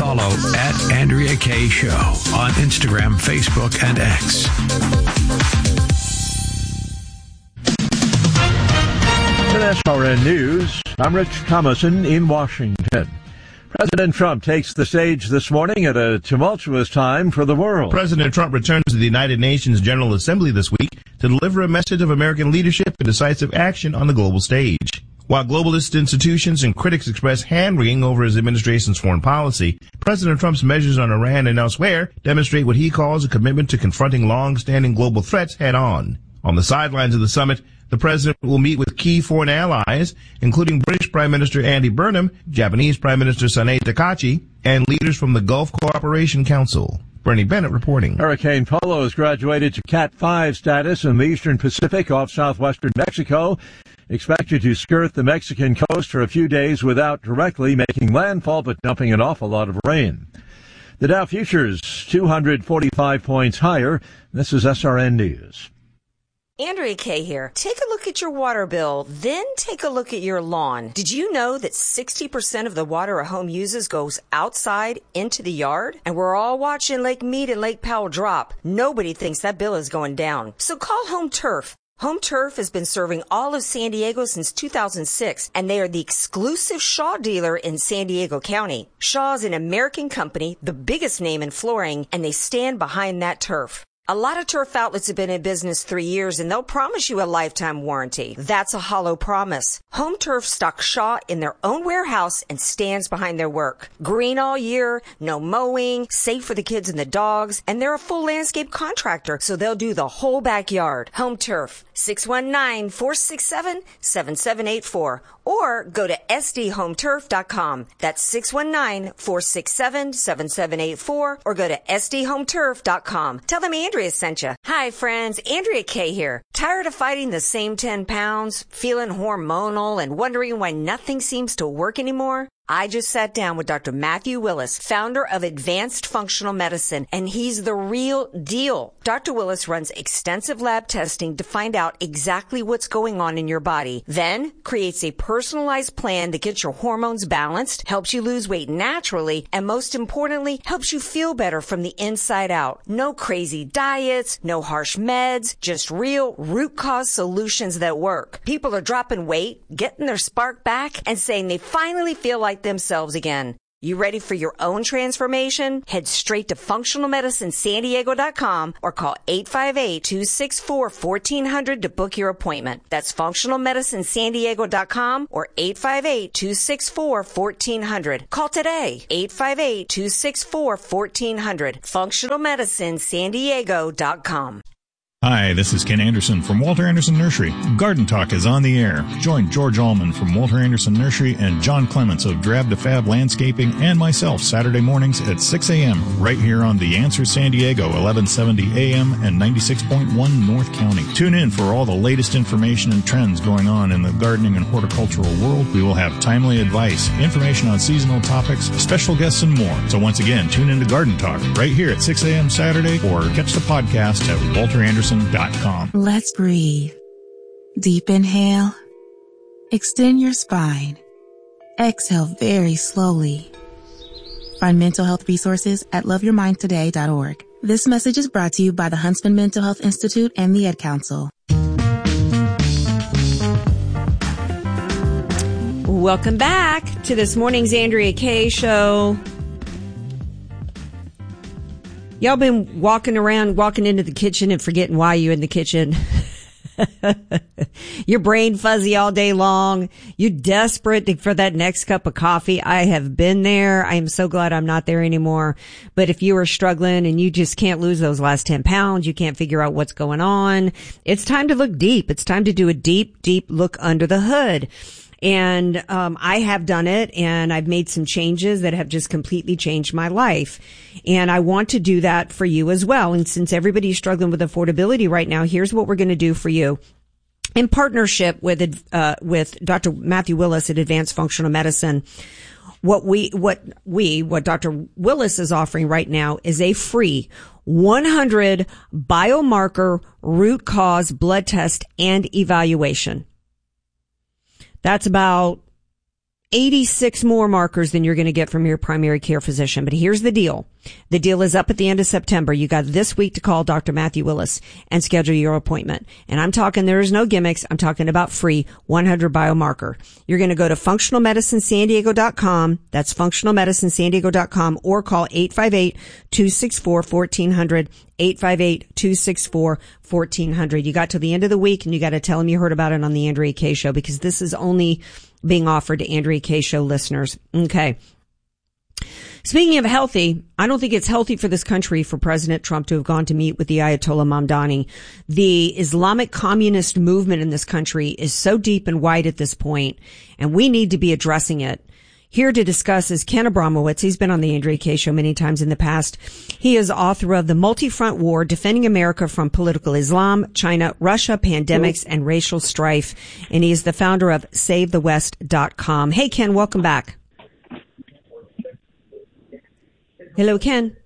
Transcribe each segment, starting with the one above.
Follow @AndreaK Show on Instagram, Facebook, and X. In SRN News, I'm Rich Thomason in Washington. President Trump takes the stage this morning at a tumultuous time for the world. President Trump returns to the United Nations General Assembly this week to deliver a message of American leadership and decisive action on the global stage. While globalist institutions and critics express hand-wringing over his administration's foreign policy, President Trump's measures on Iran and elsewhere demonstrate what he calls a commitment to confronting long-standing global threats head-on. On the sidelines of the summit, the president will meet with key foreign allies, including British Prime Minister Andy Burnham, Japanese Prime Minister Sanae Takachi, and leaders from the Gulf Cooperation Council. Bernie Bennett reporting. Hurricane Polo has graduated to Cat 5 status in the eastern Pacific off southwestern Mexico. Expected to skirt the Mexican coast for a few days without directly making landfall, but dumping an awful lot of rain. The Dow Futures, 245 points higher. This is SRN News. Andrea Kay here. Take a look at your water bill, then take a look at your lawn. Did you know that 60% of the water a home uses goes outside into the yard? And we're all watching Lake Mead and Lake Powell drop. Nobody thinks that bill is going down. So call Home Turf. Home Turf has been serving all of San Diego since 2006, and they are the exclusive Shaw dealer in San Diego County. Shaw is an American company, the biggest name in flooring, and they stand behind that turf. A lot of turf outlets have been in business 3 years, and they'll promise you a lifetime warranty. That's a hollow promise. Home Turf stocks Shaw in their own warehouse and stands behind their work. Green all year, no mowing, safe for the kids and the dogs, and they're a full landscape contractor, so they'll do the whole backyard. Home Turf, 619-467-7784, or go to sdhometurf.com. That's 619-467-7784, or go to sdhometurf.com. Tell them Andrea sent you. Hi, friends. Andrea Kay here. Tired of fighting the same 10 pounds, feeling hormonal, and wondering why nothing seems to work anymore? I just sat down with Dr. Matthew Willis, founder of Advanced Functional Medicine, and he's the real deal. Dr. Willis runs extensive lab testing to find out exactly what's going on in your body, then creates a personalized plan that gets your hormones balanced, helps you lose weight naturally, and most importantly, helps you feel better from the inside out. No crazy diets, no harsh meds, just real root cause solutions that work. People are dropping weight, getting their spark back, and saying they finally feel like themselves again. You ready for your own transformation? Head straight to functionalmedicinesandiego.com or call 858-264-1400 to book your appointment. That's functionalmedicinesandiego.com or 858-264-1400. Call today. 858-264-1400. functionalmedicinesandiego.com. Hi, this is Ken Anderson from Walter Anderson Nursery. Garden Talk is on the air. Join George Allman from Walter Anderson Nursery and John Clements of Drab to Fab Landscaping and myself Saturday mornings at 6 a.m. right here on The Answer San Diego, 1170 a.m. and 96.1 North County. Tune in for all the latest information and trends going on in the gardening and horticultural world. We will have timely advice, information on seasonal topics, special guests, and more. So once again, tune in to Garden Talk right here at 6 a.m. Saturday or catch the podcast at walteranderson.com. Let's breathe. Deep inhale. Extend your spine. Exhale very slowly. Find mental health resources at loveyourmindtoday.org. This message is brought to you by the Huntsman Mental Health Institute and the Ad Council. Welcome back to this morning's Andrea Kay Show. Y'all been walking into the kitchen and forgetting why you're in the kitchen. Your brain fuzzy all day long. You're desperate for that next cup of coffee. I have been there. I am so glad I'm not there anymore. But if you are struggling and you just can't lose those last 10 pounds, you can't figure out what's going on, it's time to look deep. It's time to do a deep, deep look under the hood. And I have done it, and I've made some changes that have just completely changed my life. And I want to do that for you as well. And since everybody's struggling with affordability right now, here's what we're going to do for you. In partnership with Dr. Matthew Willis at Advanced Functional Medicine, what Dr. Willis is offering right now is a free 100 biomarker root cause blood test and evaluation. That's about 86 more markers than you're going to get from your primary care physician. But here's the deal. The deal is up at the end of September. You got this week to call Dr. Matthew Willis and schedule your appointment. And I'm talking, there is no gimmicks. I'm talking about free 100 biomarker. You're going to go to functionalmedicinesandiego.com. That's functionalmedicinesandiego.com, or call 858-264-1400. 858-264-1400. You got till the end of the week, and you got to tell them you heard about it on the Andrea Kaye Show, because this is only being offered to Andrea Kaye Show listeners. Okay. Speaking of healthy, I don't think it's healthy for this country for President Trump to have gone to meet with the Ayatollah Mamdani. The Islamic communist movement in this country is so deep and wide at this point, and we need to be addressing it. Here to discuss is Ken Abramowitz. He's been on the Andrea Kaye Show many times in the past. He is author of The Multi-Front War, Defending America from Political Islam, China, Russia, Pandemics, and Racial Strife. And he is the founder of SaveTheWest.com. Hey, Ken, welcome back. Hello, Ken.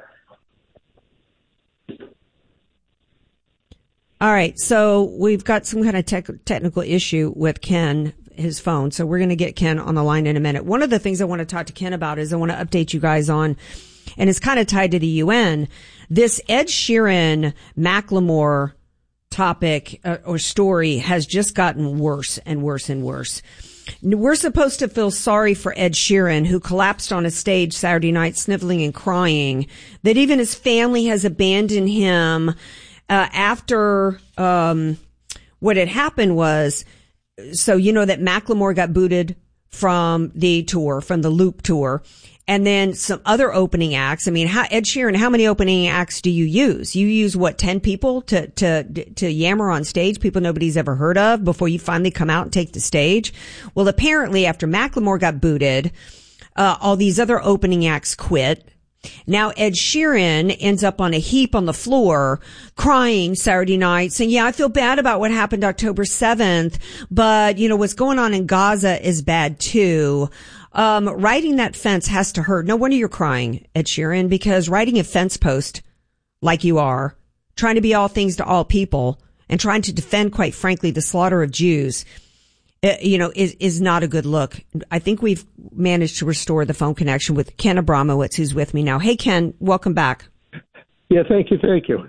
All right, so we've got some kind of technical issue with Ken, his phone, so we're going to get Ken on the line in a minute. One of the things I want to talk to Ken about is I want to update you guys on, and it's kind of tied to the UN, this Ed Sheeran Macklemore topic or story has just gotten worse and worse and worse. We're supposed to feel sorry for Ed Sheeran, who collapsed on a stage Saturday night sniffling and crying, that even his family has abandoned him after what had happened was, so you know that Macklemore got booted from the tour, from the Loop tour, and then some other opening acts. I mean, Ed Sheeran, how many opening acts do you use? You use what, 10 people to yammer on stage, people nobody's ever heard of, before you finally come out and take the stage? Well, apparently after Macklemore got booted, all these other opening acts quit. Now Ed Sheeran ends up on a heap on the floor crying Saturday night saying, yeah, I feel bad about what happened October 7th, but you know, what's going on in Gaza is bad too. Riding that fence has to hurt. No wonder you're crying, Ed Sheeran, because riding a fence post like you are, trying to be all things to all people and trying to defend, quite frankly, the slaughter of Jews, is not a good look. I think we've managed to restore the phone connection with Ken Abramowitz, who's with me now. Hey, Ken, welcome back. Yeah, thank you. Thank you.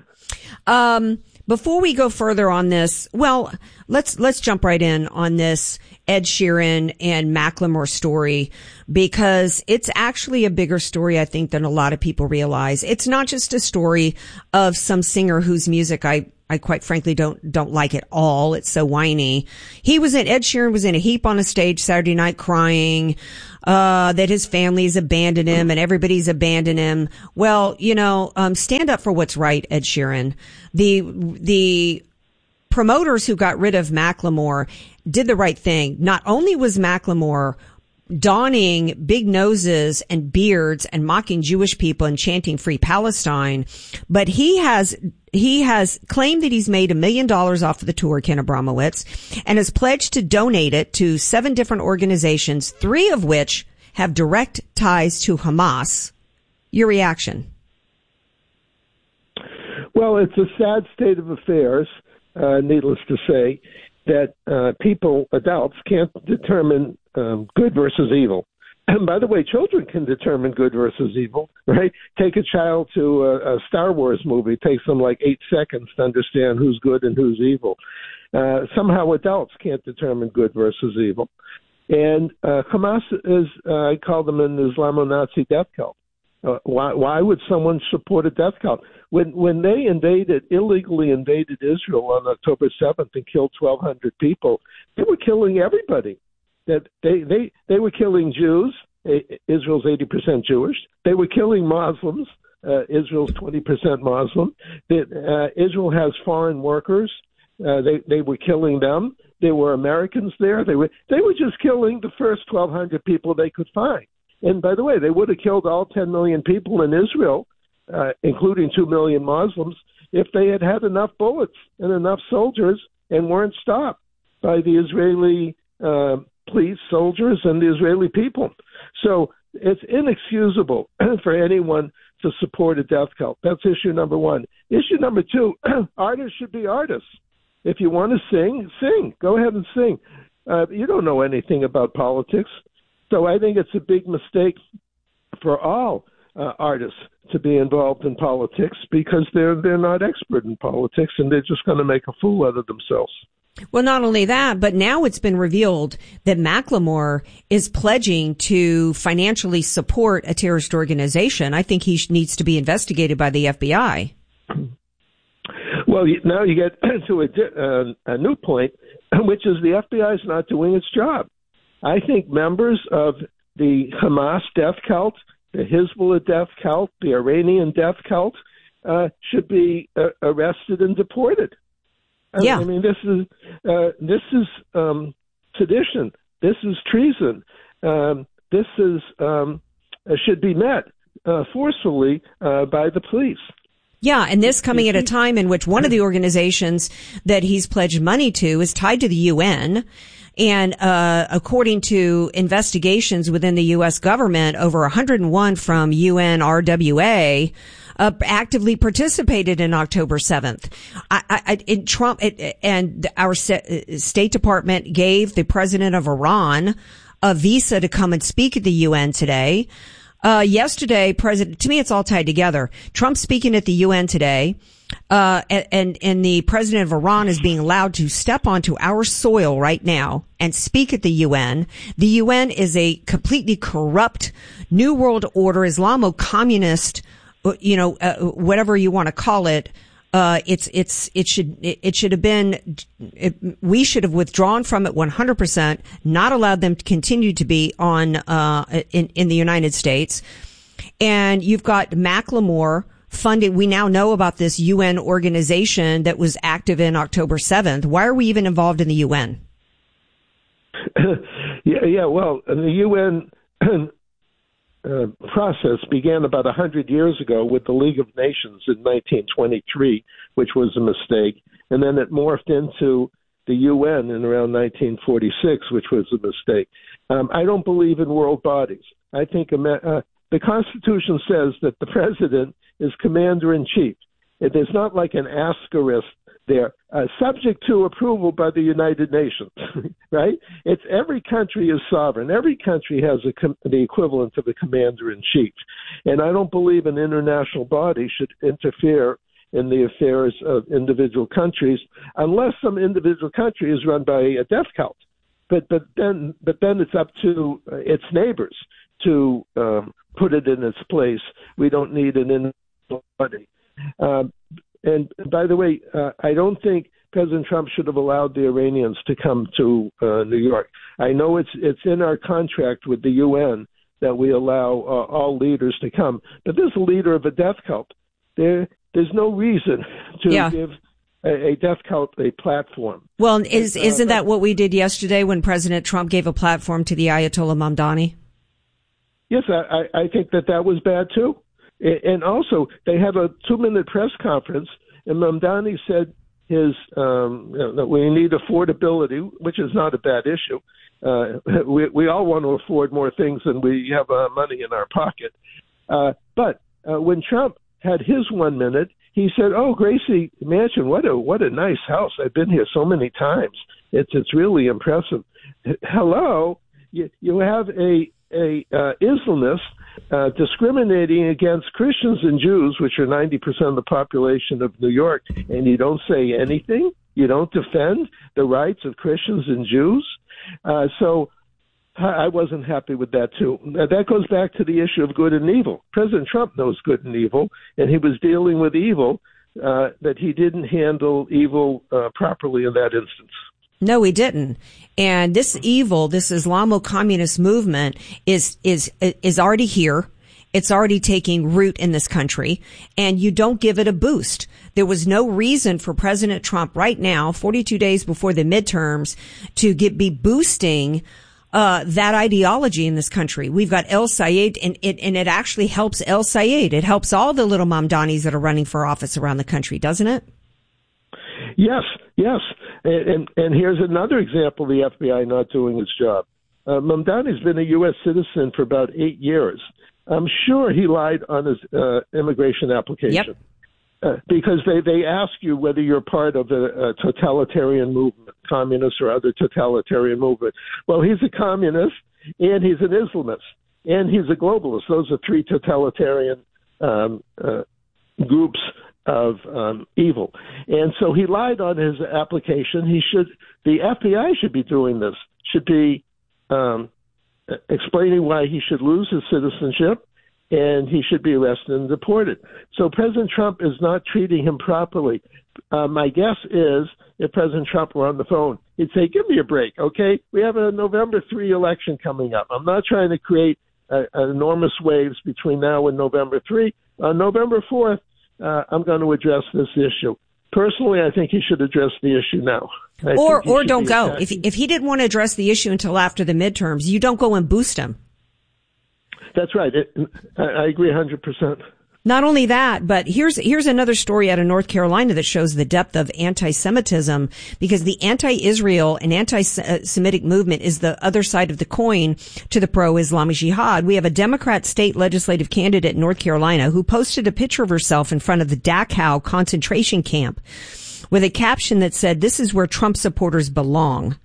Before we go further on this, well, let's jump right in on this Ed Sheeran and Macklemore story, because it's actually a bigger story, I think, than a lot of people realize. It's not just a story of some singer whose music I quite frankly don't like at all. It's so whiny. Ed Sheeran was in a heap on a stage Saturday night crying, that his family's abandoned him and everybody's abandoned him. Well, stand up for what's right, Ed Sheeran. The promoters who got rid of Macklemore did the right thing. Not only was Macklemore donning big noses and beards and mocking Jewish people and chanting Free Palestine, but he has claimed that he's made $1 million off of the tour, Ken Abramowitz, and has pledged to donate it to 7 different organizations, 3 of which have direct ties to Hamas. Your reaction? Well, it's a sad state of affairs, needless to say, that adults can't determine good versus evil. And by the way, children can determine good versus evil, right? Take a child to a Star Wars movie. It takes them like 8 seconds to understand who's good and who's evil. Somehow adults can't determine good versus evil. And Hamas is, I call them an Islamo-Nazi death cult. Why would someone support a death cult? When they illegally invaded Israel on October 7th and killed 1,200 people, they were killing everybody. That they were killing Jews. Israel's 80% Jewish. They were killing Muslims. Israel's 20% Muslim. Israel has foreign workers. They were killing them. There were Americans there. They were just killing the first 1,200 people they could find. And by the way, they would have killed all 10 million people in Israel, including 2 million Muslims, if they had had enough bullets and enough soldiers and weren't stopped by the Israeli police, soldiers, and the Israeli people. So it's inexcusable for anyone to support a death cult. That's issue number 1. Issue number 2, artists should be artists. If you want to sing, sing. Go ahead and sing. You don't know anything about politics. So I think it's a big mistake for all artists to be involved in politics because they're not expert in politics and they're just going to make a fool out of themselves. Well, not only that, but now it's been revealed that Macklemore is pledging to financially support a terrorist organization. I think he needs to be investigated by the FBI. Well, now you get to a new point, which is the FBI is not doing its job. I think members of the Hamas death cult, the Hezbollah death cult, the Iranian death cult should be arrested and deported. Yeah. I mean, this is sedition. This is treason. This is should be met forcefully by the police. Yeah, and this coming at a time in which one of the organizations that he's pledged money to is tied to the UN. And according to investigations within the U.S. government, over 101 from UNRWA actively participated in October 7th. Trump and our State Department gave the president of Iran a visa to come and speak at the UN today. Yesterday, to me, it's all tied together. Trump speaking at the UN today, and the president of Iran is being allowed to step onto our soil right now and speak at the UN. The UN is a completely corrupt New World Order, Islamo-communist, whatever you want to call it. It should have been, we should have withdrawn from it 100%, not allowed them to continue to be on, in the United States. And you've got Macklemore funding. We now know about this UN organization that was active in October 7th. Why are we even involved in the UN? Yeah. Well, the UN process began about 100 years ago with the League of Nations in 1923, which was a mistake, and then it morphed into the UN in around 1946, which was a mistake. I don't believe in world bodies. I think the Constitution says that the president is commander-in-chief. It is not like an asterisk there, subject to approval by the United Nations, right? It's every country is sovereign. Every country has the equivalent of a commander-in-chief. And I don't believe an international body should interfere in the affairs of individual countries unless some individual country is run by a death cult. But then it's up to its neighbors to put it in its place. We don't need an international body. And by the way, I don't think President Trump should have allowed the Iranians to come to New York. I know it's in our contract with the UN that we allow all leaders to come, but this is a leader of a death cult. There's no reason to give a death cult a platform. Well, isn't that what we did yesterday when President Trump gave a platform to the Ayatollah Mamdani? Yes, I think that was bad too. And also, they have a 2-minute press conference, and Mamdani said that we need affordability, which is not a bad issue. We all want to afford more things than we have money in our pocket. But when Trump had his 1 minute, he said, "Oh, Gracie Mansion, what a nice house! I've been here so many times. It's really impressive." Hello, you have a Islamist discriminating against Christians and Jews, which are 90% of the population of New York, and you don't say anything? You don't defend the rights of Christians and Jews? So I wasn't happy with that, too. That goes back to the issue of good and evil. President Trump knows good and evil, and he was dealing with evil, that he didn't handle evil properly in that instance. No, he didn't. And this evil, this Islamo-communist movement is already here. It's already taking root in this country, and you don't give it a boost. There was no reason for President Trump right now, 42 days before the midterms, to be boosting that ideology in this country. We've got El Sayed, and it actually helps El Sayed. It helps all the little Mamdanis that are running for office around the country, doesn't it? Yes. And here's another example of the FBI not doing its job. Mamdani's been a U.S. citizen for about 8 years. I'm sure he lied on his immigration application. Yep. Because they ask you whether you're part of a totalitarian movement, communist or other totalitarian movement. Well, he's a communist, and he's an Islamist, and he's a globalist. Those are three totalitarian groups of evil. And so he lied on his application. The FBI should be doing this, should be explaining why he should lose his citizenship, and he should be arrested and deported. So President Trump is not treating him properly. My guess is if President Trump were on the phone, he'd say, give me a break, okay? We have a November 3 election coming up. I'm not trying to create enormous waves between now and November 3. On November 4th, I'm going to address this issue. Personally, I think he should address the issue now. Or don't go. If he didn't want to address the issue until after the midterms, you don't go and boost him. That's right. I agree 100%. Not only that, but here's another story out of North Carolina that shows the depth of anti-Semitism, because the anti-Israel and anti-Semitic movement is the other side of the coin to the pro-Islamic jihad. We have a Democrat state legislative candidate in North Carolina who posted a picture of herself in front of the Dachau concentration camp with a caption that said, "This is where Trump supporters belong."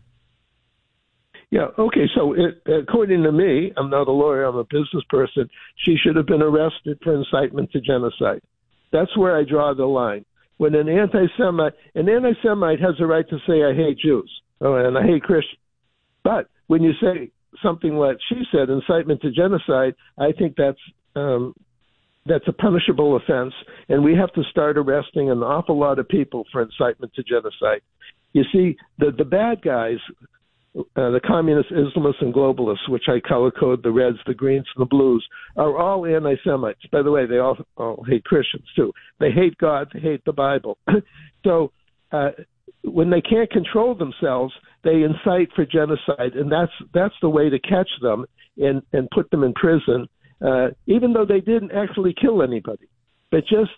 Yeah, okay, so according to me, I'm not a lawyer, I'm a business person, she should have been arrested for incitement to genocide. That's where I draw the line. When an anti-Semite has a right to say, I hate Jews, and I hate Christians. But when you say something like she said, incitement to genocide, I think that's a punishable offense, and we have to start arresting an awful lot of people for incitement to genocide. You see, the bad guys, the communists, Islamists, and globalists, which I color code the reds, the greens, and the blues, are all anti-Semites. By the way, they all hate Christians, too. They hate God. They hate the Bible. So when they can't control themselves, they incite for genocide, and that's the way to catch them and put them in prison, even though they didn't actually kill anybody. But just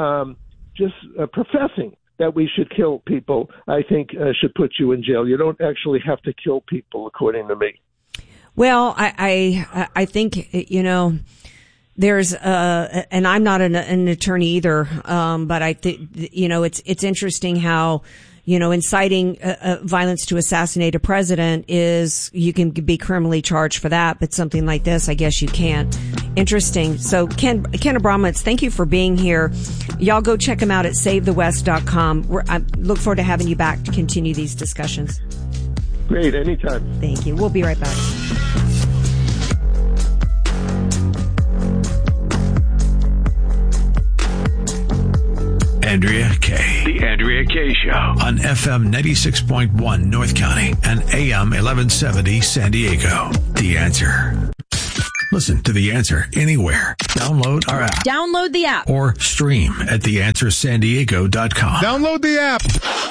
professing that we should kill people, I think, should put you in jail. You don't actually have to kill people, according to me. Well, I think, there's, and I'm not an attorney either, but I think, it's interesting how, inciting violence to assassinate a president is, you can be criminally charged for that, but something like this, I guess you can't. Interesting. So Ken Abramowitz, thank you for being here. Y'all go check him out at SaveTheWest.com. I look forward to having you back to continue these discussions. Great. Anytime. Thank you. We'll be right back. Andrea Kaye. The Andrea Kaye Show on FM 96.1 North County and AM 1170 San Diego. The Answer. Listen to The Answer anywhere. Download our app. Download the app. Or stream at theanswersandiego.com. Download the app.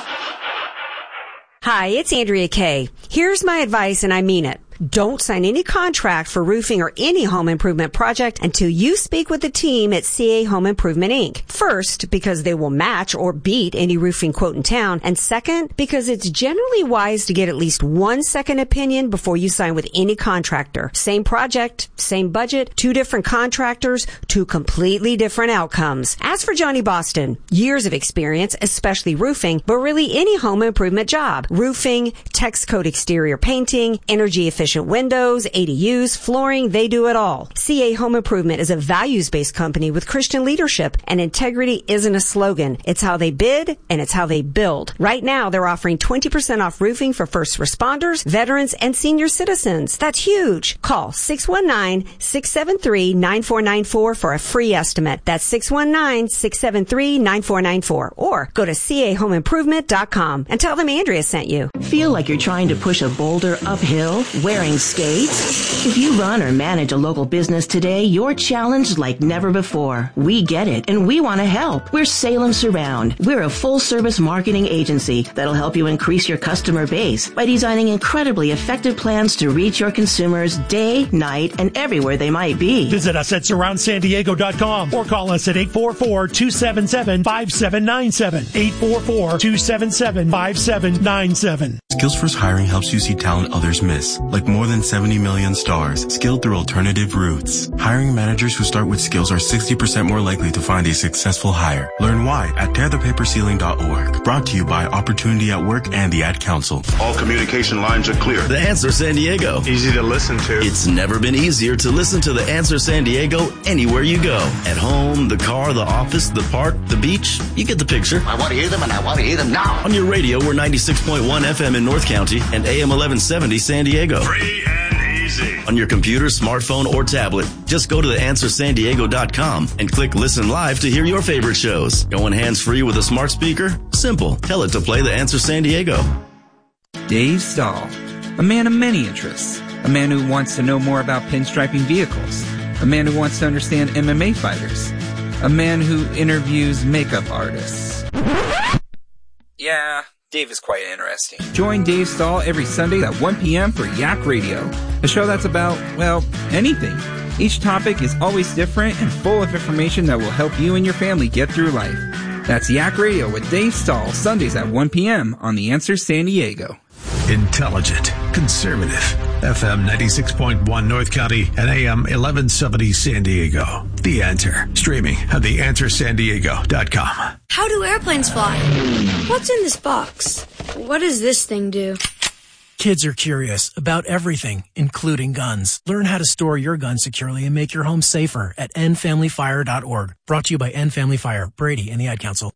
Hi, it's Andrea Kaye. Here's my advice, and I mean it. Don't sign any contract for roofing or any home improvement project until you speak with the team at CA Home Improvement, Inc. First, because they will match or beat any roofing quote in town. And second, because it's generally wise to get at least 1 second opinion before you sign with any contractor. Same project, same budget, 2 different contractors, 2 completely different outcomes. As for Johnny Boston, years of experience, especially roofing, but really any home improvement job. Roofing, text code exterior painting, energy efficient windows, ADUs, flooring, they do it all. CA Home Improvement is a values-based company with Christian leadership, and integrity isn't a slogan. It's how they bid, and it's how they build. Right now, they're offering 20% off roofing for first responders, veterans, and senior citizens. That's huge. Call 619-673-9494 for a free estimate. That's 619-673-9494. Or go to cahomeimprovement.com and tell them Andrea sent you. Feel like you're trying to push a boulder uphill wearing skates? If you run or manage a local business today, you're challenged like never before. We get it, and we want to help. We're Salem Surround. We're a full-service marketing agency that'll help you increase your customer base by designing incredibly effective plans to reach your consumers day, night, and everywhere they might be. Visit us at surroundsandiego.com or call us at 844-277-5797. 844-277-5797. Skills First Hiring helps you see talent others miss, like With more than 70 million stars, skilled through alternative routes. Hiring managers who start with skills are 60% more likely to find a successful hire. Learn why at tearthepaperceiling.org. Brought to you by Opportunity at Work and the Ad Council. All communication lines are clear. The Answer San Diego. Easy to listen to. It's never been easier to listen to The Answer San Diego anywhere you go. At home, the car, the office, the park, the beach. You get the picture. I want to hear them, and I want to hear them now. On your radio, we're 96.1 FM in North County and AM 1170 San Diego. Free and easy. On your computer, smartphone, or tablet, just go to theanswersandiego.com and click Listen Live to hear your favorite shows. Going hands-free with a smart speaker? Simple. Tell it to play The Answer San Diego. Dave Stahl, a man of many interests. A man who wants to know more about pinstriping vehicles. A man who wants to understand MMA fighters. A man who interviews makeup artists. Yeah, Dave is quite interesting. Join Dave Stahl every Sunday at 1 p.m. for Yak Radio, a show that's about, well, anything. Each topic is always different and full of information that will help you and your family get through life. That's Yak Radio with Dave Stahl, Sundays at 1 p.m. on The Answer San Diego. Intelligent, conservative, FM 96.1 North County and AM 1170 San Diego. The Answer, streaming at theanswersandiego.com. How do airplanes fly? What's in this box? What does this thing do? Kids are curious about everything, including guns. Learn how to store your gun securely and make your home safer at endfamilyfire.org. Brought to you by End Family Fire, Brady, and the Ad Council.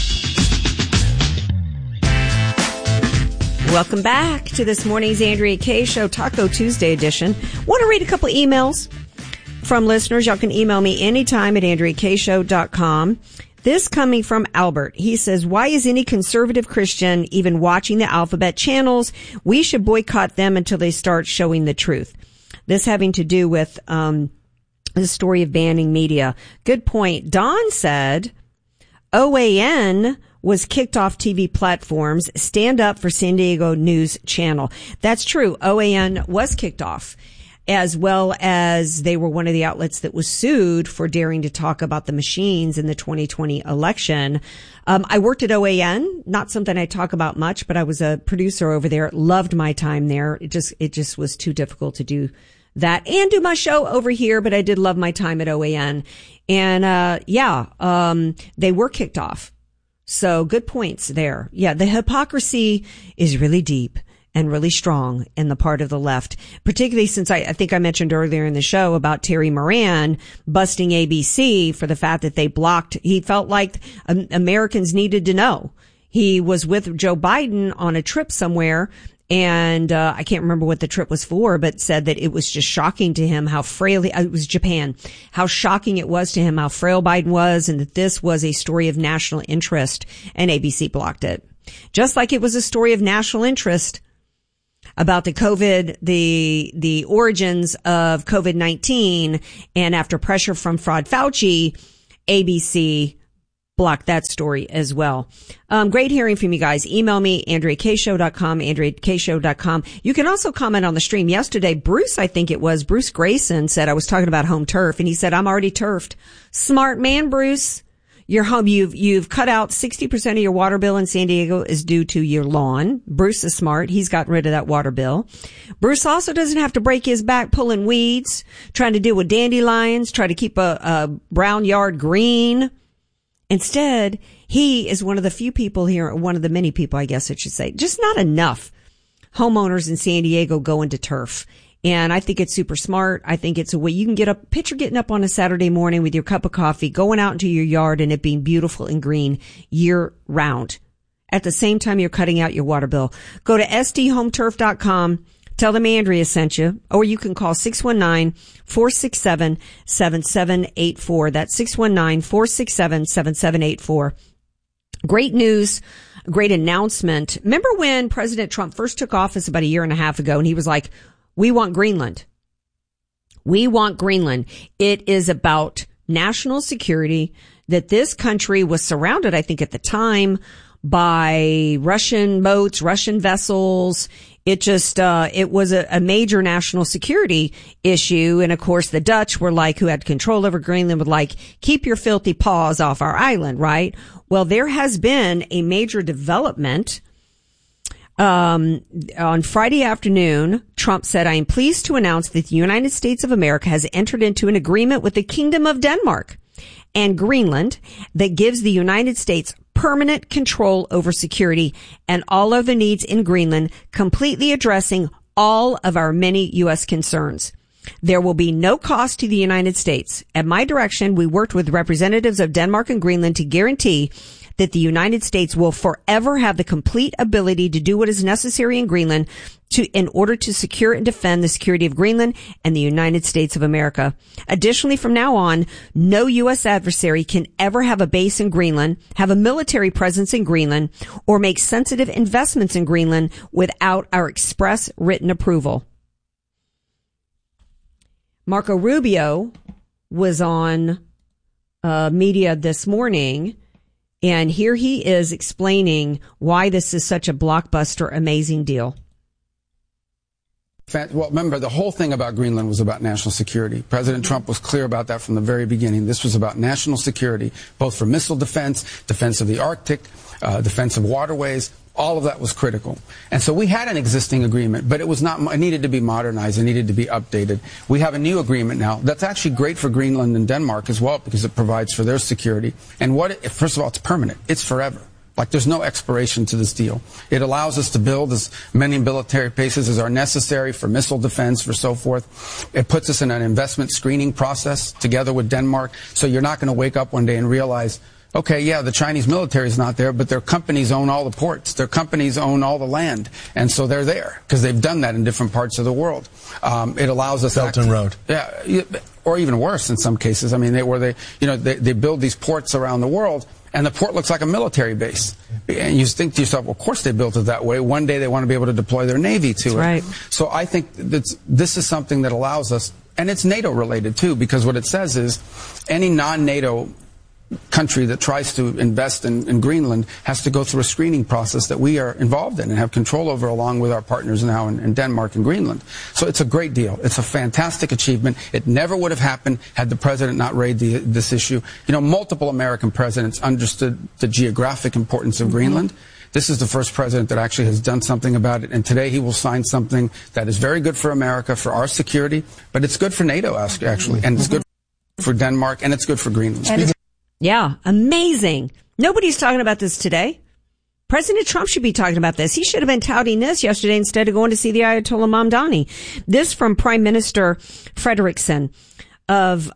Welcome back to this morning's Andrea Kaye Show, Taco Tuesday edition. Want to read a couple emails from listeners? Y'all can email me anytime at AndreaKayeShow.com. This coming from Albert. He says, why is any conservative Christian even watching the Alphabet channels? We should boycott them until they start showing the truth. This having to do with the story of banning media. Good point. Don said, OAN was kicked off TV platforms. Stand up for San Diego News Channel. That's true. OAN was kicked off, as well as they were one of the outlets that was sued for daring to talk about the machines in the 2020 election. I worked at OAN, not something I talk about much, but I was a producer over there. Loved my time there. It just was too difficult to do that and do my show over here, but I did love my time at OAN. And, they were kicked off. So good points there. Yeah, the hypocrisy is really deep and really strong in the part of the left, particularly since I think I mentioned earlier in the show about Terry Moran busting ABC for the fact that they blocked. He felt like Americans needed to know. He was with Joe Biden on a trip somewhere, and I can't remember what the trip was for, but said that it was just shocking to him how frail, it was Japan, how shocking it was to him how frail Biden was, and that this was a story of national interest, and ABC blocked it. Just like it was a story of national interest about the COVID, the origins of COVID-19, and after pressure from Fraud Fauci, ABC blocked that story as well. Great hearing from you guys. Email me, AndreaKayeShow.com, AndreaKayeShow.com. You can also comment on the stream. Yesterday, Bruce Grayson said, I was talking about home turf, and he said, I'm already turfed. Smart man, Bruce. Your home, you've cut out 60% of your water bill in San Diego is due to your lawn. Bruce is smart. He's gotten rid of that water bill. Bruce also doesn't have to break his back pulling weeds, trying to deal with dandelions, try to keep a brown yard green. Instead, he is one of the few people here, one of the many people, I guess I should say, just not enough homeowners in San Diego go into turf. And I think it's super smart. I think it's a way you can picture getting up on a Saturday morning with your cup of coffee, going out into your yard and it being beautiful and green year round. At the same time, you're cutting out your water bill. Go to sdhometurf.com. Tell them Andrea sent you, or you can call 619-467-7784. That's 619-467-7784. Great news, great announcement. Remember when President Trump first took office about a year and a half ago, and he was like, we want Greenland. We want Greenland. It is about national security, that this country was surrounded, I think at the time, by Russian boats, Russian vessels. It just, it was a major national security issue. And of course, the Dutch were like, who had control over Greenland, would like, keep your filthy paws off our island, right? Well, there has been a major development, On Friday afternoon, Trump said, I am pleased to announce that the United States of America has entered into an agreement with the Kingdom of Denmark and Greenland that gives the United States permanent control over security and all other needs in Greenland, completely addressing all of our many U.S. concerns. There will be no cost to the United States. At my direction, we worked with representatives of Denmark and Greenland to guarantee that the United States will forever have the complete ability to do what is necessary in Greenland in order to secure and defend the security of Greenland and the United States of America. Additionally, from now on, no U.S. adversary can ever have a base in Greenland, have a military presence in Greenland, or make sensitive investments in Greenland without our express written approval. Marco Rubio was on media this morning, and here he is explaining why this is such a blockbuster, amazing deal. Well, remember, the whole thing about Greenland was about national security. President Trump was clear about that from the very beginning. This was about national security, both for missile defense, defense of the Arctic, defense of waterways. All of that was critical. And so we had an existing agreement, but it needed to be modernized. It needed to be updated. We have a new agreement now that's actually great for Greenland and Denmark as well, because it provides for their security. And first of all, it's permanent. It's forever. Like, there's no expiration to this deal. It allows us to build as many military bases as are necessary for missile defense, for so forth. It puts us in an investment screening process together with Denmark. So you're not going to wake up one day and realize, okay, yeah, the Chinese military is not there, but their companies own all the ports. Their companies own all the land. And so they're there because they've done that in different parts of the world. It allows us Belt and Road. Yeah, or even worse in some cases. I mean, they build these ports around the world, and the port looks like a military base. And you think to yourself, well, of course they built it that way. One day they want to be able to deploy their Navy to it. Right. So I think this is something that allows us, and it's NATO related too, because what it says is any non-NATO country that tries to invest in Greenland has to go through a screening process that we are involved in and have control over, along with our partners now in Denmark and Greenland. So it's a great deal. It's a fantastic achievement. It never would have happened had the president not raised this issue. You know, multiple American presidents understood the geographic importance of Greenland. This is the first president that actually has done something about it, and today he will sign something that is very good for America, for our security, but it's good for NATO, actually, and it's good for Denmark, and it's good for Greenland. Yeah, amazing. Nobody's talking about this today. President Trump should be talking about this. He should have been touting this yesterday instead of going to see the Ayatollah Mamdani. This from Prime Minister Frederiksen of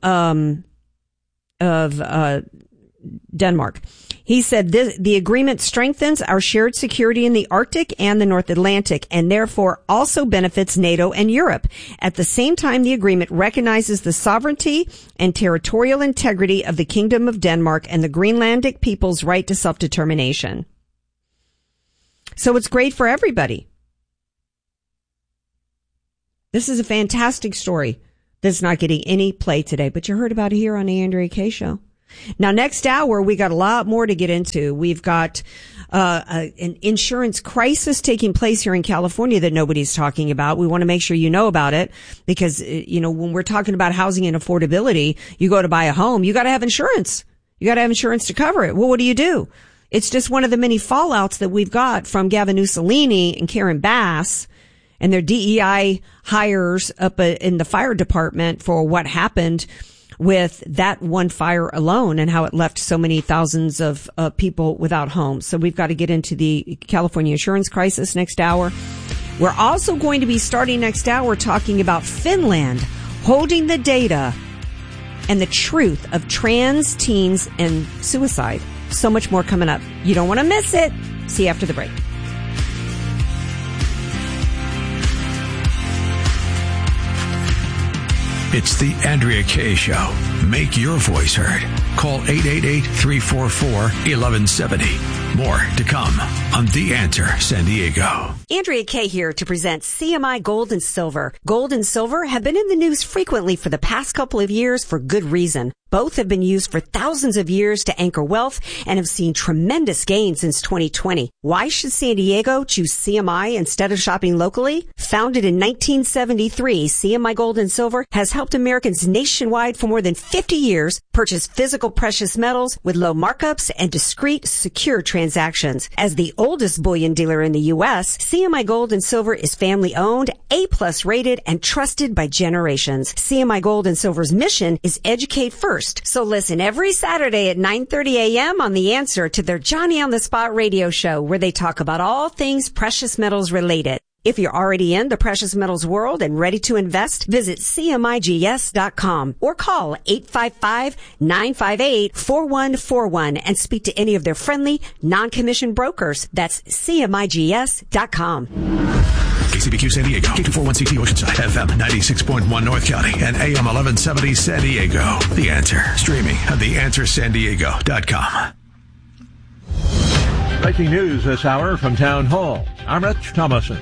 Denmark. He said the agreement strengthens our shared security in the Arctic and the North Atlantic, and therefore also benefits NATO and Europe. At the same time, the agreement recognizes the sovereignty and territorial integrity of the Kingdom of Denmark and the Greenlandic people's right to self-determination. So it's great for everybody. This is a fantastic story that's not getting any play today, but you heard about it here on the Andrea Kaye Show. Now, next hour, we got a lot more to get into. We've got an insurance crisis taking place here in California that nobody's talking about. We want to make sure you know about it because, you know, when we're talking about housing and affordability, you go to buy a home, you got to have insurance. You got to have insurance to cover it. Well, what do? It's just one of the many fallouts that we've got from Gavin Mussolini and Karen Bass and their DEI hires up in the fire department for what happened with that one fire alone and how it left so many thousands of people without homes. So we've got to get into the California insurance crisis next hour. We're also going to be starting next hour talking about Finland holding the data and the truth of trans teens and suicide. So much more coming up. You don't want to miss it. See you after the break. It's the Andrea Kaye Show. Make your voice heard. Call 888-344-1170. More to come on The Answer San Diego. Andrea Kay here to present CMI Gold and Silver. Gold and silver have been in the news frequently for the past couple of years for good reason. Both have been used for thousands of years to anchor wealth and have seen tremendous gains since 2020. Why should San Diego choose CMI instead of shopping locally? Founded in 1973, CMI Gold and Silver has helped Americans nationwide for more than 50 years purchase physical precious metals with low markups and discreet, secure transactions. As the oldest bullion dealer in the U.S., CMI Gold and Silver is family-owned, A-plus rated, and trusted by generations. CMI Gold and Silver's mission is educate first. So listen every Saturday at 9:30 a.m. on The Answer to their Johnny on the Spot radio show, where they talk about all things precious metals related. If you're already in the precious metals world and ready to invest, visit CMIGS.com or call 855-958-4141 and speak to any of their friendly, non-commissioned brokers. That's CMIGS.com. KCBQ San Diego, K241CT Oceanside, FM 96.1 North County, and AM 1170 San Diego. The Answer. Streaming at theanswersandiego.com. Breaking news this hour from Town Hall. I'm Rich Thomason.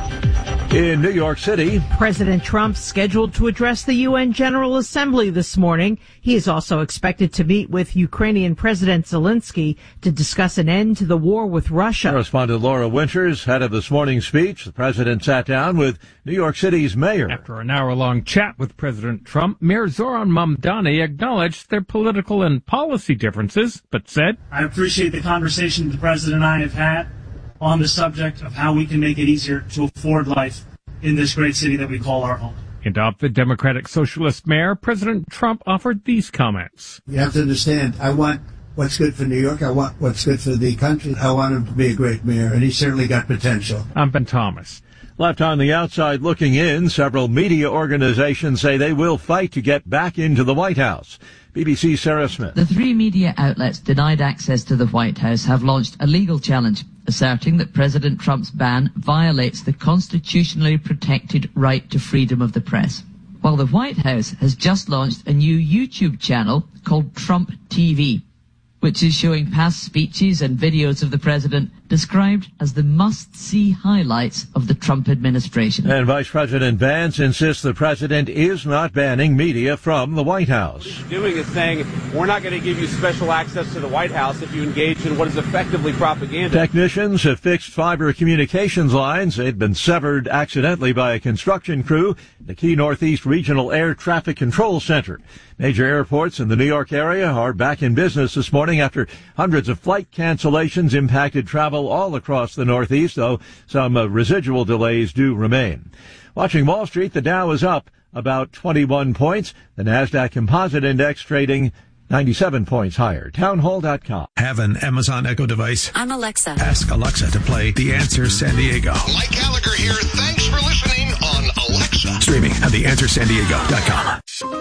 In New York City, President Trump scheduled to address the UN General Assembly this morning. He is also expected to meet with Ukrainian President Zelensky to discuss an end to the war with Russia. Correspondent Laura Winters, head of this morning's speech. The president sat down with New York City's mayor. After an hour-long chat with President Trump, Mayor Zoran Mamdani acknowledged their political and policy differences, but said, I appreciate the conversation the president and I have had on the subject of how we can make it easier to afford life in this great city that we call our home. And of the Democratic Socialist mayor, President Trump offered these comments. You have to understand, I want what's good for New York. I want what's good for the country. I want him to be a great mayor, and he's certainly got potential. I'm Ben Thomas. Left on the outside looking in, several media organizations say they will fight to get back into the White House. BBC's Sarah Smith. The three media outlets denied access to the White House have launched a legal challenge, asserting that President Trump's ban violates the constitutionally protected right to freedom of the press. While the White House has just launched a new YouTube channel called Trump TV, which is showing past speeches and videos of the president described as the must-see highlights of the Trump administration. And Vice President Vance insists the president is not banning media from the White House. What you're doing is saying, we're not going to give you special access to the White House if you engage in what is effectively propaganda. Technicians have fixed fiber communications lines. They'd been severed accidentally by a construction crew at the Key Northeast Regional Air Traffic Control Center. Major airports in the New York area are back in business this morning after hundreds of flight cancellations impacted travel all across the Northeast, though some residual delays do remain. Watching Wall Street, the Dow is up about 21 points. The NASDAQ Composite Index trading 97 points higher. Townhall.com. Have an Amazon Echo device? I'm Alexa. Ask Alexa to play The Answer San Diego. Mike Gallagher here. Thanks for listening on Alexa. Streaming at theanswersandiego.com.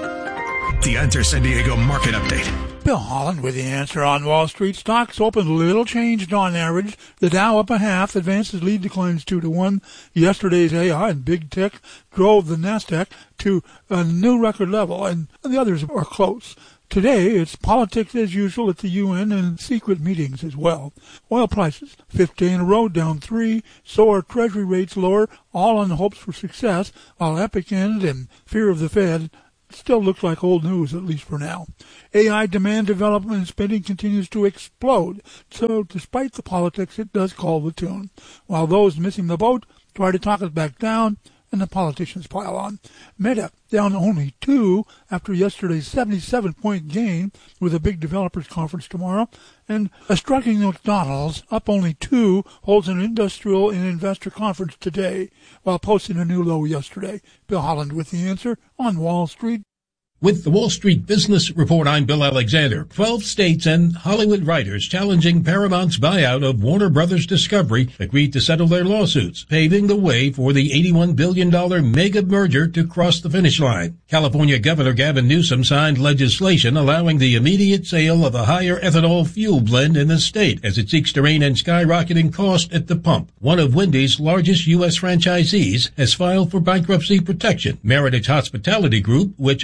The Answer San Diego Market Update. Bill Holland with The Answer on Wall Street. Stocks opened little changed on average. The Dow up a half. Advances lead declines 2-1. Yesterday's AI and Big Tech drove the Nasdaq to a new record level, and the others are close. Today, it's politics as usual at the UN and secret meetings as well. Oil prices, 5th day in a row, down 3. So are Treasury rates lower, all on hopes for success, while Epic End and fear of the Fed still looks like old news, at least for now. AI demand, development, and spending continues to explode. So despite the politics, it does call the tune. While those missing the boat try to talk it back down, and the politicians pile on. Meta down only 2 after yesterday's 77-point gain with a big developers conference tomorrow. And a striking McDonald's up only 2 holds an industrial and investor conference today while posting a new low yesterday. Bill Holland with The Answer on Wall Street. With the Wall Street Business Report, I'm Bill Alexander. 12 states and Hollywood writers challenging Paramount's buyout of Warner Brothers Discovery agreed to settle their lawsuits, paving the way for the $81 billion mega merger to cross the finish line. California Governor Gavin Newsom signed legislation allowing the immediate sale of a higher ethanol fuel blend in the state as it seeks to rein in skyrocketing cost at the pump. One of Wendy's largest U.S. franchisees has filed for bankruptcy protection. Meritage Hospitality Group, which operates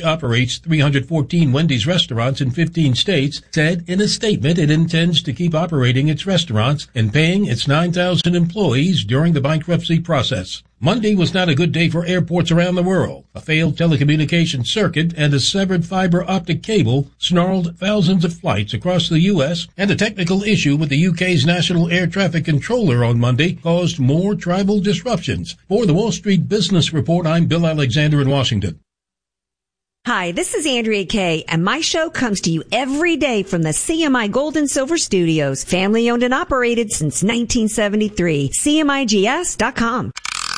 operates 314 Wendy's restaurants in 15 states, said in a statement it intends to keep operating its restaurants and paying its 9,000 employees during the bankruptcy process. Monday was not a good day for airports around the world. A failed telecommunications circuit and a severed fiber optic cable snarled thousands of flights across the U.S., and a technical issue with the UK's National Air Traffic Controller on Monday caused more travel disruptions. For the Wall Street Business Report, I'm Bill Alexander in Washington. Hi, this is Andrea Kay, and my show comes to you every day from the CMI Gold and Silver Studios, family owned and operated since 1973. CMIGS.com.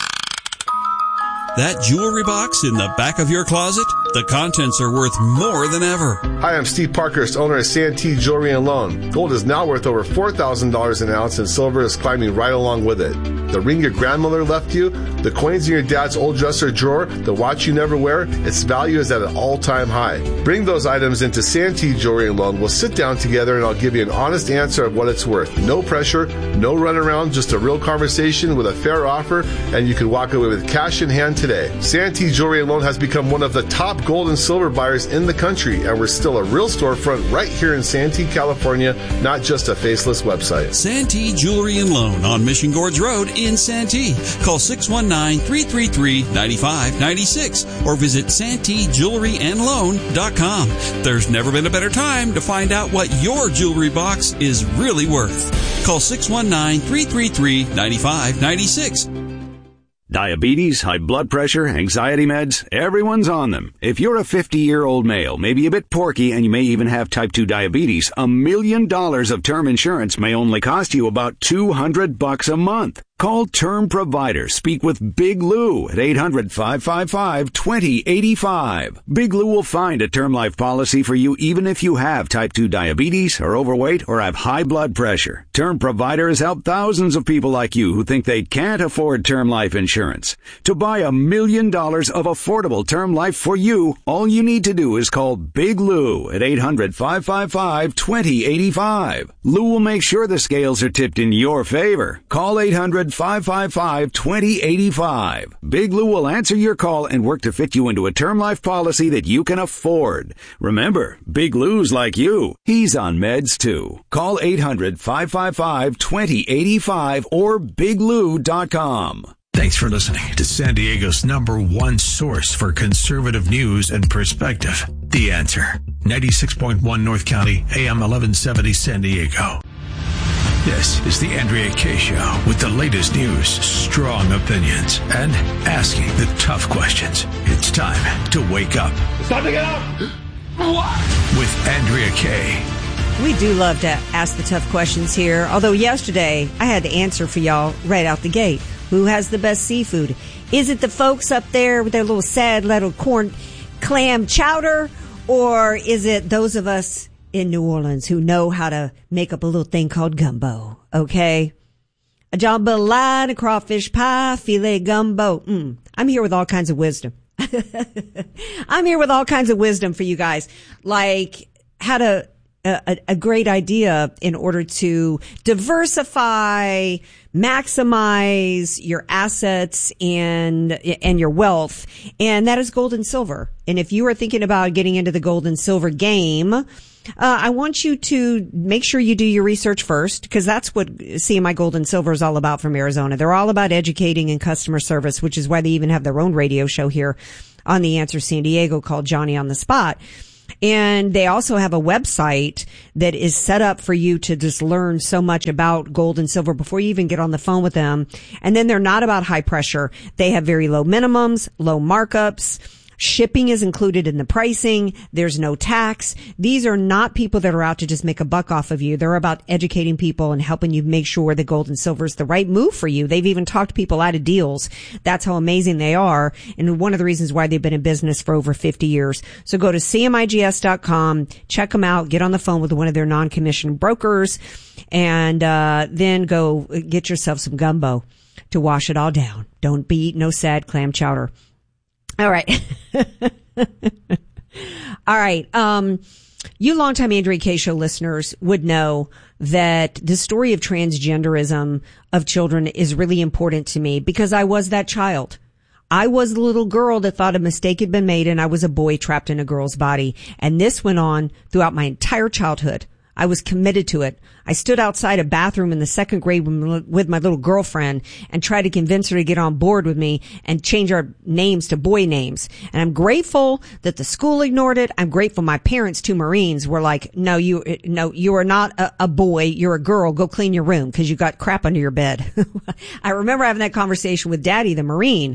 That jewelry box in the back of your closet? The contents are worth more than ever. Hi, I'm Steve Parkhurst, owner of Santee Jewelry and Loan. Gold is now worth over $4,000 an ounce, and silver is climbing right along with it. The ring your grandmother left you, the coins in your dad's old dresser drawer, the watch you never wear, its value is at an all-time high. Bring those items into Santee Jewelry and Loan. We'll sit down together and I'll give you an honest answer of what it's worth. No pressure, no runaround, just a real conversation with a fair offer, and you can walk away with cash in hand today. Santee Jewelry and Loan has become one of the top gold and silver buyers in the country, and we're still a real storefront right here in Santee, California, not just a faceless website. Santee Jewelry and Loan on Mission Gorge Road in Santee. Call 619-333-9596 or visit SanteeJewelryandLoan.com. There's never been a better time to find out what your jewelry box is really worth. Call 619-333-9596. Diabetes, high blood pressure, anxiety meds, everyone's on them. If you're a 50-year-old male, maybe a bit porky, and you may even have type 2 diabetes, $1 million of term insurance may only cost you about $200 a month. Call Term Provider. Speak with Big Lou at 800-555-2085. Big Lou will find a term life policy for you even if you have type 2 diabetes, are overweight, or have high blood pressure. Term Provider has helped thousands of people like you who think they can't afford term life insurance. To buy $1 million of affordable term life for you, all you need to do is call Big Lou at 800-555-2085. Lou will make sure the scales are tipped in your favor. Call 800-555-2085. Big Lou will answer your call and work to fit you into a term life policy that you can afford. Remember, Big Lou's like you. He's on meds too. Call 800-555-2085 or biglou.com. Thanks for listening to San Diego's #1 source for conservative news and perspective. The Answer. 96.1 North County, AM 1170 San Diego. This is the Andrea Kay Show with the latest news, strong opinions, and asking the tough questions. It's time to wake up. It's time to get up! With Andrea Kay. We do love to ask the tough questions here. Although yesterday, I had the answer for y'all right out the gate. Who has the best seafood? Is it the folks up there with their little sad little clam chowder? Or is it those of us in New Orleans who know how to make up a little thing called gumbo? Okay? A jambalaya, a crawfish pie, filet gumbo. I'm here with all kinds of wisdom. I'm here with all kinds of wisdom for you guys. Like how to... A great idea in order to diversify, maximize your assets and your wealth. And that is gold and silver. And if you are thinking about getting into the gold and silver game, I want you to make sure you do your research first, because that's what CMI Gold and Silver is all about from Arizona. They're all about educating and customer service, which is why they even have their own radio show here on The Answer San Diego called Johnny on the Spot. And they also have a website that is set up for you to just learn so much about gold and silver before you even get on the phone with them. And then they're not about high pressure. They have very low minimums, low markups. Shipping is included in the pricing. There's no tax. These are not people that are out to just make a buck off of you. They're about educating people and helping you make sure that gold and silver is the right move for you. They've even talked people out of deals. That's how amazing they are. And one of the reasons why they've been in business for over 50 years. So go to CMIGS.com, check them out, get on the phone with one of their non-commissioned brokers, and then go get yourself some gumbo to wash it all down. Don't be eating no sad clam chowder. All right. All right. You longtime Andrea Kay Show listeners would know that the story of transgenderism of children is really important to me because I was that child. I was the little girl that thought a mistake had been made and I was a boy trapped in a girl's body. And this went on throughout my entire childhood. I was committed to it. I stood outside a bathroom in the 2nd grade with my little girlfriend and tried to convince her to get on board with me and change our names to boy names. And I'm grateful that the school ignored it. I'm grateful my parents, 2 Marines, were like, no, you are not a boy. You're a girl. Go clean your room because you got crap under your bed. I remember having that conversation with Daddy, the Marine.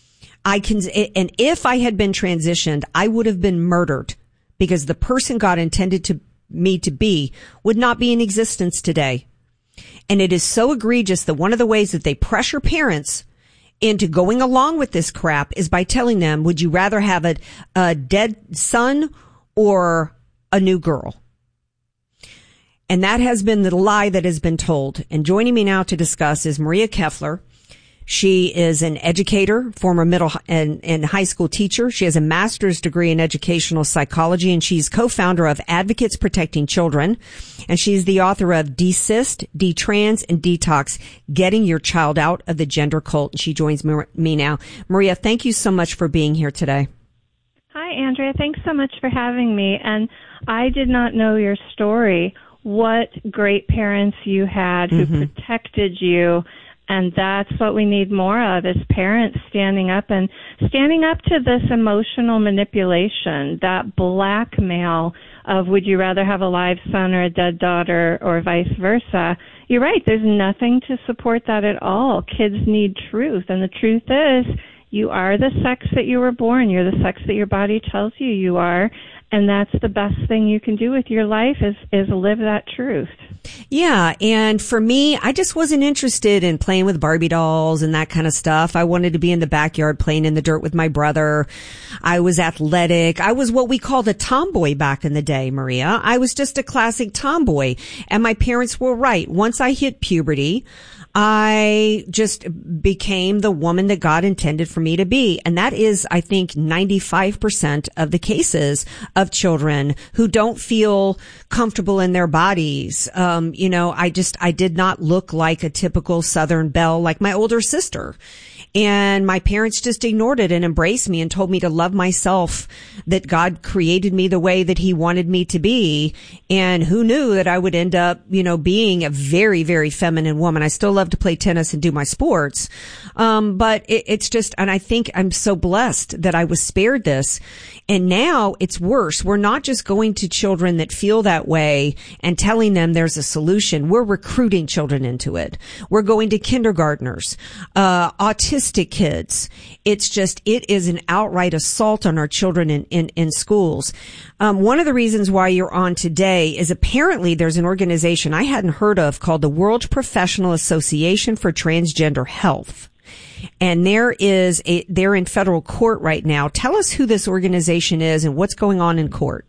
And if I had been transitioned, I would have been murdered because the person God intended me to be would not be in existence today. And it is so egregious that one of the ways that they pressure parents into going along with this crap is by telling them, would you rather have a dead son or a new girl? And that has been the lie that has been told. And joining me now to discuss is Maria Keffler. She is an educator, former middle and high school teacher. She has a master's degree in educational psychology, and she's co-founder of Advocates Protecting Children. And she's the author of Desist, Detrans, and Detox, Getting Your Child Out of the Gender Cult. And she joins me now. Maria, thank you so much for being here today. Hi, Andrea. Thanks so much for having me. And I did not know your story. What great parents you had who protected you. And that's what we need more of, is parents standing up to this emotional manipulation, that blackmail of would you rather have a live son or a dead daughter or vice versa. You're right. There's nothing to support that at all. Kids need truth. And the truth is you are the sex that you were born. You're the sex that your body tells you you are. And that's the best thing you can do with your life is live that truth. Yeah. And for me, I just wasn't interested in playing with Barbie dolls and that kind of stuff. I wanted to be in the backyard playing in the dirt with my brother. I was athletic. I was what we called a tomboy back in the day, Maria. I was just a classic tomboy. And my parents were right. Once I hit puberty, I just became the woman that God intended for me to be. And that is, I think, 95% of the cases of children who don't feel comfortable in their bodies. I did not look like a typical Southern belle like my older sister. And my parents just ignored it and embraced me and told me to love myself, that God created me the way that he wanted me to be. And who knew that I would end up, being a very, very feminine woman. I still love to play tennis and do my sports. But it's just, and I think I'm so blessed that I was spared this. And now it's worse. We're not just going to children that feel that way and telling them there's a solution. We're recruiting children into it. We're going to kindergartners, autistic kids. It is an outright assault on our children in schools. One of the reasons why you're on today is apparently there's an organization I hadn't heard of called the World Professional Association for Transgender Health. And they're in federal court right now. Tell us who this organization is and what's going on in court.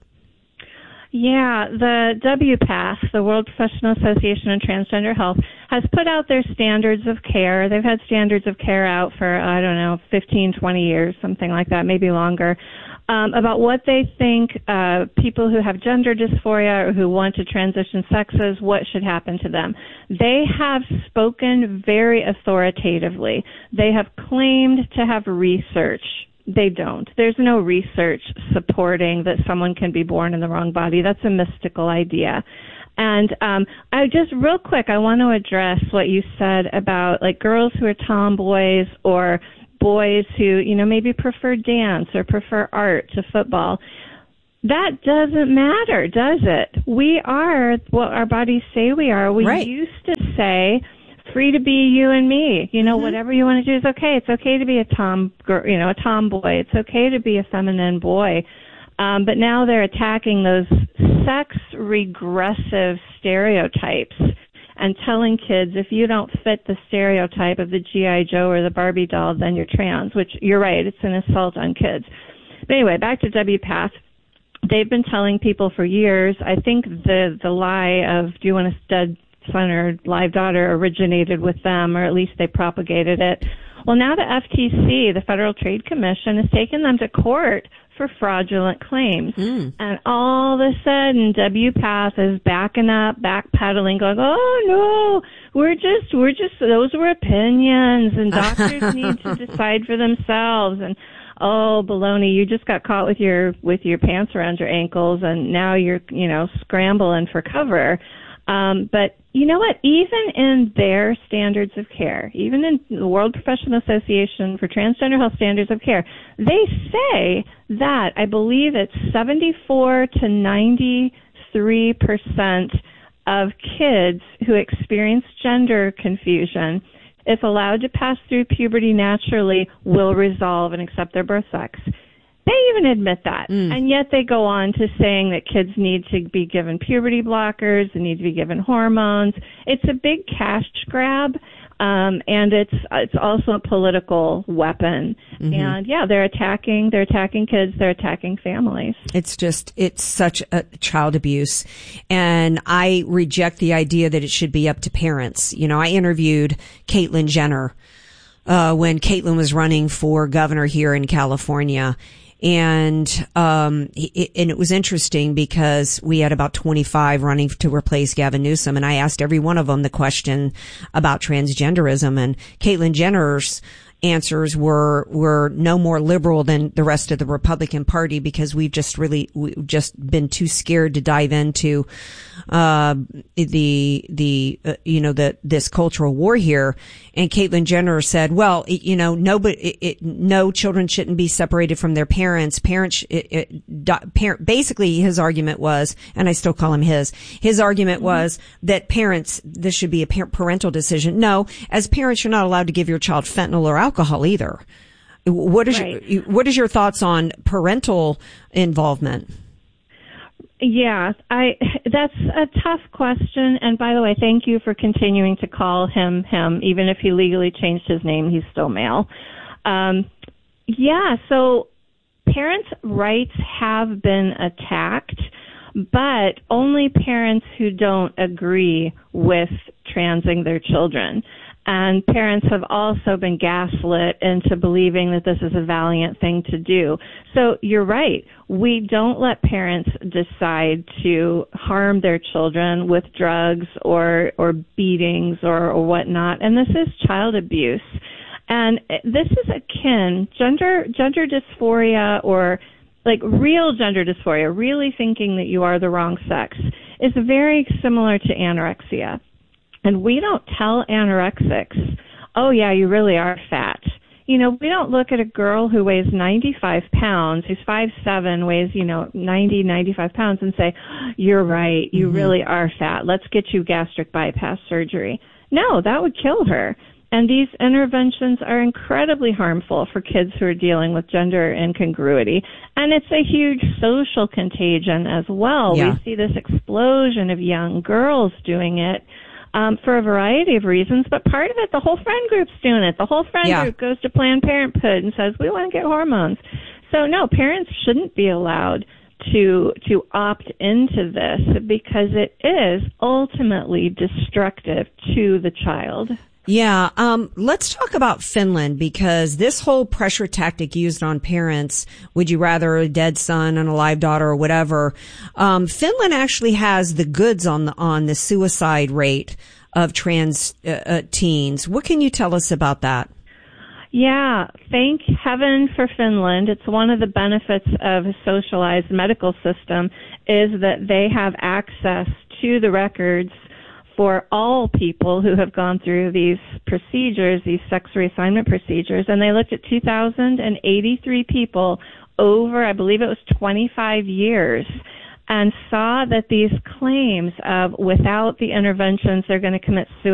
Yeah, the WPATH, the World Professional Association on Transgender Health, has put out their standards of care. They've had standards of care out for, 15, 20 years, something like that, maybe longer, about what they think people who have gender dysphoria or who want to transition sexes, what should happen to them. They have spoken very authoritatively. They have claimed to have research. They don't. There's no research supporting that someone can be born in the wrong body. That's a mystical idea. And I just real quick, I want to address what you said about like girls who are tomboys or boys who, maybe prefer dance or prefer art to football. That doesn't matter, does it? We are what our bodies say we are. We used to say, free to be you and me. Whatever you want to do is okay. It's okay to be a tomboy. It's okay to be a feminine boy. But now they're attacking those sex regressive stereotypes and telling kids if you don't fit the stereotype of the G.I. Joe or the Barbie doll, then you're trans, which you're right, it's an assault on kids. But anyway, back to WPATH. They've been telling people for years, I think the lie of do you want a dead son or live daughter originated with them, or at least they propagated it. Well, now the FTC, the Federal Trade Commission, has taken them to court for fraudulent claims. And all of a sudden, WPATH is backing up, backpedaling, going, oh, no, We're just, those were opinions, and doctors need to decide for themselves. And, oh, baloney, you just got caught with your pants around your ankles, and now you're, scrambling for cover. But you know what? Even in their standards of care, even in the World Professional Association for Transgender Health Standards of Care, they say that, I believe it's 74 to 93% of kids who experience gender confusion, if allowed to pass through puberty naturally, will resolve and accept their birth sex. They even admit that. And yet they go on to saying that kids need to be given puberty blockers, they need to be given hormones. It's a big cash grab, and it's also a political weapon. Mm-hmm. And yeah, they're attacking kids, they're attacking families. It's such a child abuse. And I reject the idea that it should be up to parents. I interviewed Caitlyn Jenner, when Caitlyn was running for governor here in California. And it was interesting because we had about 25 running to replace Gavin Newsom, and I asked every one of them the question about transgenderism, and Caitlyn Jenner's answers were no more liberal than the rest of the Republican Party, because we've just been too scared to dive into this cultural war here. And Caitlyn Jenner said, well, no children shouldn't be separated from their parents. Basically his argument was, and I still call him his argument was that this should be a parental decision. No, as parents, you're not allowed to give your child fentanyl or alcohol either. What is your thoughts on parental involvement? Yeah, that's a tough question. And by the way, thank you for continuing to call him. Even if he legally changed his name, he's still male. So parents' rights have been attacked, but only parents who don't agree with transing their children. And parents have also been gaslit into believing that this is a valiant thing to do. So you're right. We don't let parents decide to harm their children with drugs or beatings or whatnot. And this is child abuse. And this is akin, gender dysphoria, or like real gender dysphoria, really thinking that you are the wrong sex, is very similar to anorexia. And we don't tell anorexics, oh yeah, you really are fat. We don't look at a girl who weighs 95 pounds, who's 5'7", weighs, 90, 95 pounds and say, you're right, you really are fat. Let's get you gastric bypass surgery. No, that would kill her. And these interventions are incredibly harmful for kids who are dealing with gender incongruity. And it's a huge social contagion as well. Yeah. We see this explosion of young girls doing it. For a variety of reasons, but part of it, the whole friend group's doing it. The whole friend group goes to Planned Parenthood and says, we want to get hormones. So no, parents shouldn't be allowed to opt into this, because it is ultimately destructive to the child. Yeah, let's talk about Finland, because this whole pressure tactic used on parents, would you rather a dead son and a live daughter or whatever, Finland actually has the goods on the suicide rate of trans teens. What can you tell us about that? Yeah, thank heaven for Finland. It's one of the benefits of a socialized medical system is that they have access to the records for all people who have gone through these procedures, these sex reassignment procedures. And they looked at 2,083 people over, I believe it was 25 years, and saw that these claims of without the interventions they're going to commit suicide